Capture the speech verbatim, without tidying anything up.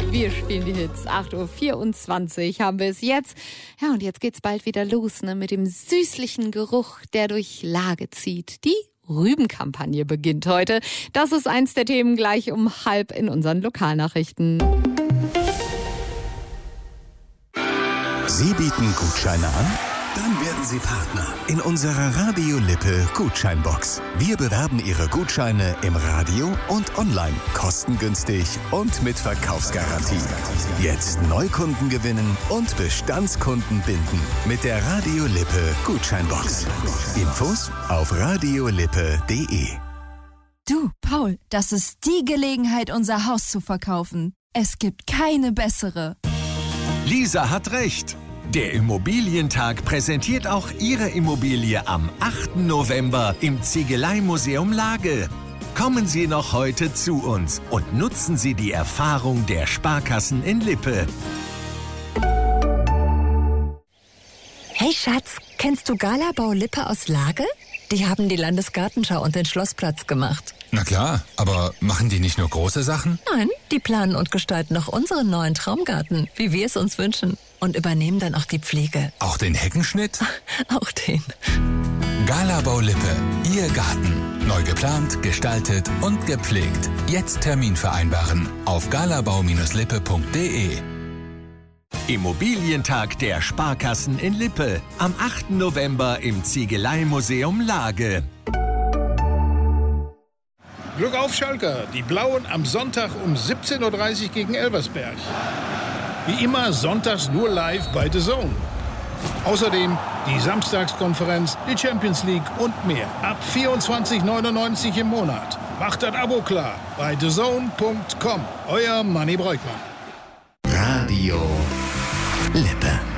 Wir spielen die Hits. acht Uhr vierundzwanzig haben wir es jetzt. Ja, und jetzt geht's bald wieder los, ne, mit dem süßlichen Geruch, der durch Lage zieht. Die Rübenkampagne beginnt heute. Das ist eins der Themen gleich um halb in unseren Lokalnachrichten. Sie bieten Gutscheine an? Dann werden Sie Partner in unserer Radio Lippe Gutscheinbox. Wir bewerben Ihre Gutscheine im Radio und online, kostengünstig und mit Verkaufsgarantie. Jetzt Neukunden gewinnen und Bestandskunden binden mit der Radio Lippe Gutscheinbox. Infos auf radiolippe punkt de. Du, Paul, das ist die Gelegenheit, unser Haus zu verkaufen. Es gibt keine bessere. Lisa hat recht. Der Immobilientag präsentiert auch Ihre Immobilie am achten November im Ziegeleimuseum Lage. Kommen Sie noch heute zu uns und nutzen Sie die Erfahrung der Sparkassen in Lippe. Hey Schatz, kennst du Galabau Lippe aus Lage? Die haben die Landesgartenschau und den Schlossplatz gemacht. Na klar, aber machen die nicht nur große Sachen? Nein, die planen und gestalten auch unseren neuen Traumgarten, wie wir es uns wünschen. Und übernehmen dann auch die Pflege. Auch den Heckenschnitt? Auch den. Galabau Lippe, Ihr Garten. Neu geplant, gestaltet und gepflegt. Jetzt Termin vereinbaren auf galabau Bindestrich lippe punkt de. Immobilientag der Sparkassen in Lippe. Am achten November im Ziegeleimuseum Lage. Glück auf, Schalker. Die Blauen am Sonntag um siebzehn Uhr dreißig gegen Elversberg. Wie immer sonntags nur live bei The Zone. Außerdem die Samstagskonferenz, die Champions League und mehr. Ab vierundzwanzig neunundneunzig im Monat. Macht das Abo klar bei the zone punkt com. Euer Manni Breukmann. Radio Lippe.